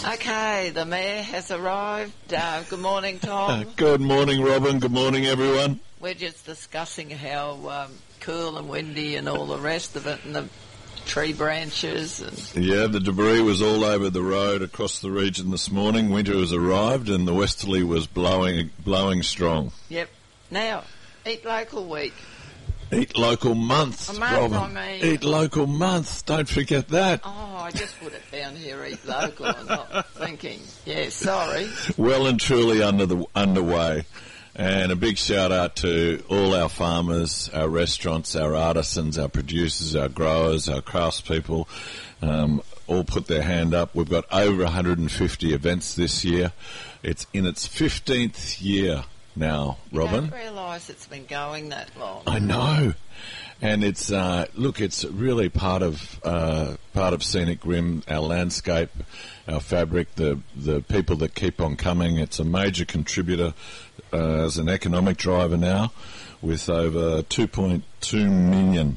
Okay, the Mayor has arrived. Good morning, Tom. Good morning, Robin. Good morning, everyone. We're just discussing how cool and windy and all the rest of it, and the tree branches. And Yeah, the debris was all over the road across the region this morning. Winter has arrived and the westerly was blowing strong. Yep. Now, Eat Local Week. Eat Local Month, A month, Robin. I mean. Eat Local Month. Don't forget that. Oh, I just put it down here, Eat Local, and not thinking. Yeah, sorry. Well and truly underway. And a big shout out to all our farmers, our restaurants, our artisans, our producers, our growers, our craftspeople, all put their hand up. We've got over 150 events this year. It's in its 15th year now, Robin. I don't realise it's been going that long. I know. And it's it's really part of Scenic Rim, our landscape, our fabric, the people that keep on coming. It's a major contributor as an economic driver now, with over 2.2 million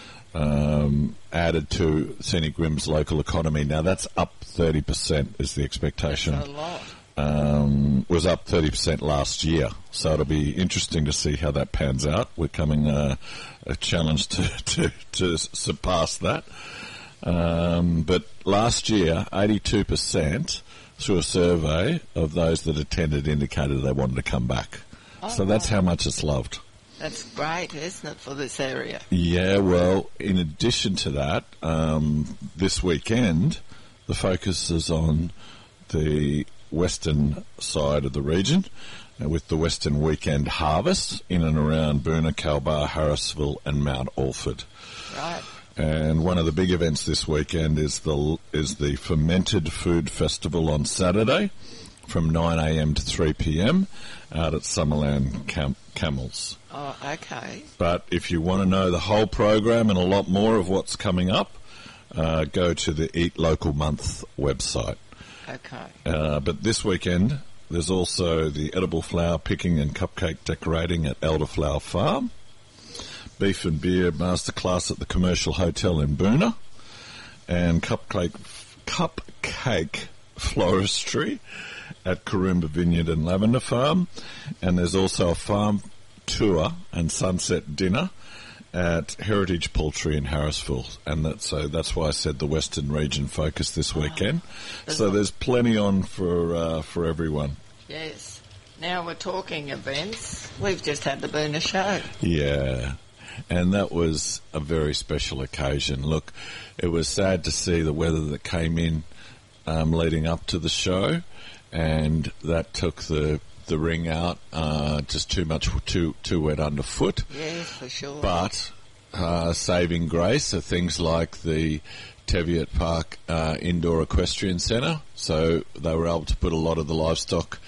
added to Scenic Rim's local economy. Now that's up 30% is the expectation. That's a lot. Was up 30% last year, so it'll be interesting to see how that pans out. We're coming a challenge to surpass that. But last year, 82% through a survey of those that attended indicated they wanted to come back. Oh, so that's how much it's loved. That's great, isn't it, for this area? Yeah, well, in addition to that, this weekend, the focus is on the western side of the region, with the Western Weekend Harvest in and around Boonah, Kalbar, Harrisville and Mount Alford. Right. And one of the big events this weekend is the Fermented Food Festival on Saturday from 9 a.m. to 3 p.m. out at Summerland Camels. Oh, okay. But if you want to know the whole program and a lot more of what's coming up, go to the Eat Local Month website. Okay. But this weekend, there's also the edible flower picking and cupcake decorating at Elderflower Farm, beef and beer masterclass at the Commercial Hotel in Boonah, and cupcake floristry at Karoomba Vineyard and Lavender Farm. And there's also a farm tour and sunset dinner at Heritage Poultry in Harrisville, and that's why I said the Western region focus this weekend. So there's plenty on for everyone. Yes. Now we're talking events. We've just had the Boonah show. Yeah, and that was a very special occasion. Look, it was sad to see the weather that came in leading up to the show, and that took the ring out, just too wet underfoot. Yes, for sure. But saving grace are things like the Teviot Park Indoor Equestrian Centre. So they were able to put a lot of the livestock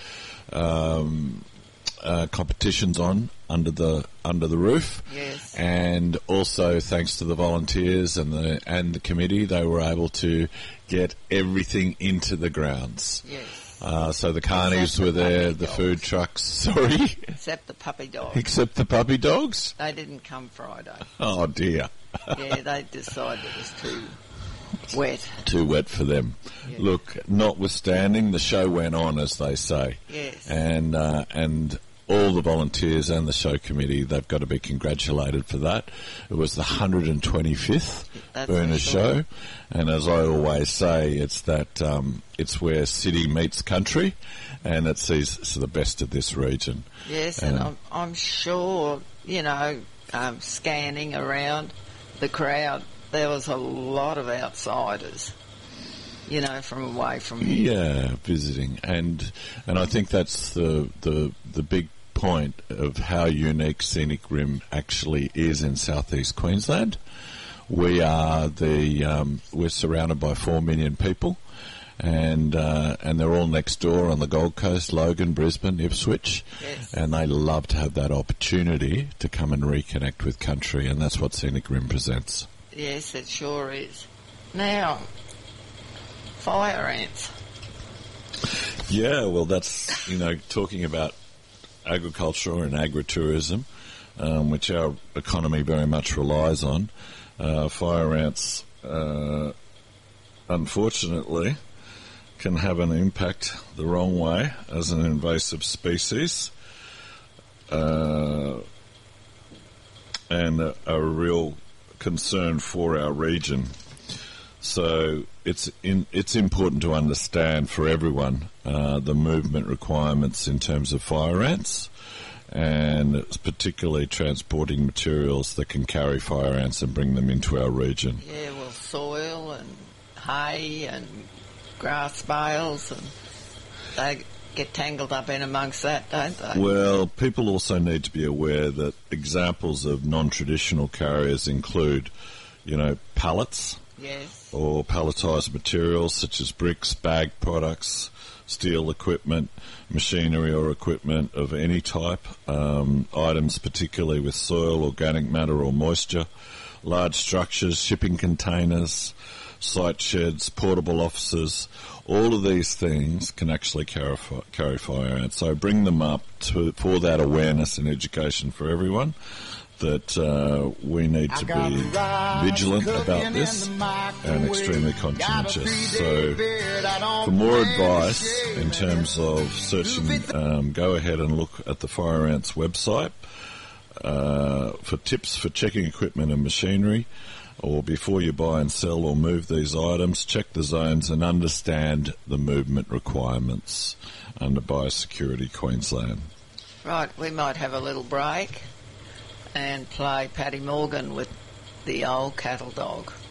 competitions on under the roof. Yes. And also thanks to the volunteers and the committee, they were able to get everything into the grounds. Yes. So the carnies were there, the food trucks, sorry? Except the puppy dogs. Except the puppy dogs? They didn't come Friday. Oh, dear. Yeah, they decided it was too wet. Too wet for them. Yeah. Look, notwithstanding, the show went on, as they say. Yes. And all the volunteers and the show committee, they've got to be congratulated for that. It was the 125th Boonah show, and as I always say, it's where city meets country, and it sees the best of this region. Yes, and I'm sure, scanning around the crowd, there was a lot of outsiders, from away from here. Yeah, visiting, and I think that's the big point of how unique Scenic Rim actually is in southeast Queensland. We are we're surrounded by 4 million people, and they're all next door on the Gold Coast, Logan, Brisbane, Ipswich, yes. And they love to have that opportunity to come and reconnect with country, and that's what Scenic Rim presents. Yes, it sure is. Now, fire ants. Yeah, well, that's talking about agriculture and agritourism, which our economy very much relies on. Fire ants, unfortunately, can have an impact the wrong way as an invasive species, and a real concern for our region. So it's important to understand for everyone the movement requirements in terms of fire ants, and it's particularly transporting materials that can carry fire ants and bring them into our region. Yeah, well, soil and hay and grass bales, and they get tangled up in amongst that, don't they? Well, people also need to be aware that examples of non-traditional carriers include, pallets. Yes. Or palletised materials such as bricks, bag products, steel equipment, machinery or equipment of any type, items particularly with soil, organic matter or moisture, large structures, shipping containers, site sheds, portable offices. All of these things can actually carry fire ants. So bring them up for that awareness and education for everyone, that we need to be vigilant about this and extremely conscientious. So for more advice in terms of searching, go ahead and look at the Fire Ants website for tips for checking equipment and machinery, or before you buy and sell or move these items, check the zones and understand the movement requirements under Biosecurity Queensland. Right, we might have a little break and play Paddy Morgan with the old cattle dog.